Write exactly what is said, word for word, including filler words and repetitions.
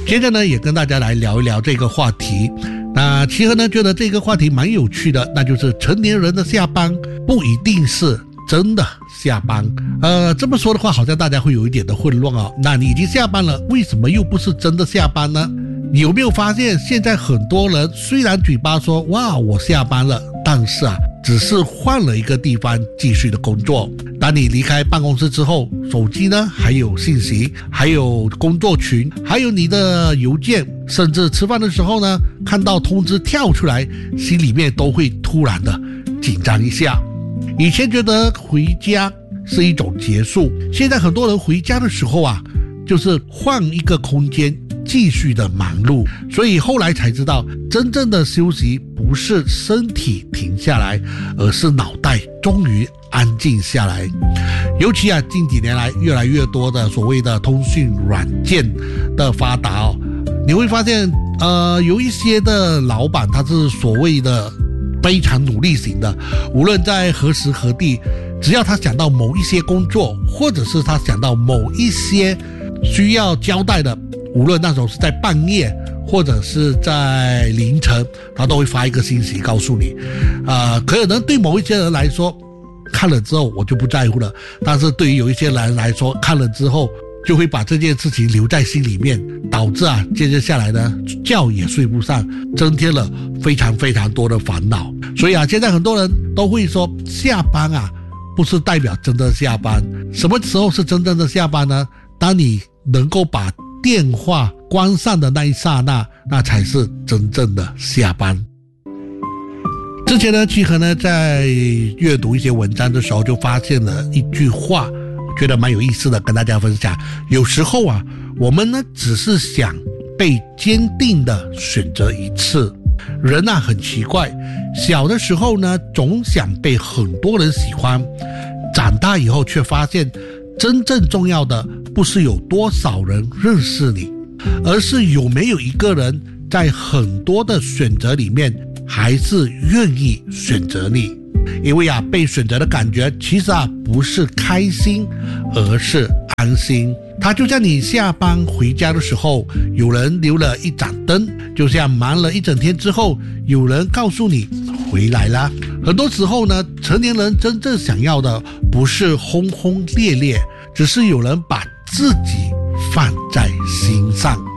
接着呢，也跟大家来聊一聊这个话题。那齐和呢觉得这个话题蛮有趣的，那就是成年人的下班不一定是真的下班。呃，这么说的话，好像大家会有一点的混乱哦。那你已经下班了，为什么又不是真的下班呢？你有没有发现，现在很多人虽然嘴巴说哇我下班了，但是啊，只是换了一个地方继续的工作。当你离开办公室之后，手机呢还有信息，还有工作群，还有你的邮件，甚至吃饭的时候呢，看到通知跳出来，心里面都会突然的紧张一下。以前觉得回家是一种结束，现在很多人回家的时候啊，就是换一个空间继续的忙碌。所以后来才知道，真正的休息不是身体停下来，而是脑袋终于安静下来。尤其啊，近几年来越来越多的所谓的通讯软件的发达哦，你会发现呃，有一些的老板他是所谓的非常努力型的，无论在何时何地，只要他想到某一些工作，或者是他想到某一些需要交代的，无论那时候是在半夜或者是在凌晨，他都会发一个信息告诉你。呃，可能对某一些人来说，看了之后我就不在乎了，但是对于有一些人来说，看了之后就会把这件事情留在心里面，导致啊，接着下来呢，觉也睡不上，增添了非常非常多的烦恼。所以啊，现在很多人都会说，下班啊，不是代表真的下班。什么时候是真正的下班呢？当你能够把电话关上的那一刹那，那才是真正的下班。之前呢，齐和呢在阅读一些文章的时候，就发现了一句话，觉得蛮有意思的，跟大家分享。有时候啊，我们呢只是想被坚定的选择一次。人啊很奇怪，小的时候呢总想被很多人喜欢，长大以后却发现，真正重要的不是有多少人认识你，而是有没有一个人在很多的选择里面还是愿意选择你。因为啊，被选择的感觉其实啊不是开心，而是安心。它就像你下班回家的时候，有人留了一盏灯，就像忙了一整天之后，有人告诉你回来啦。很多时候呢，成年人真正想要的不是轰轰烈烈，只是有人把自己放在心上。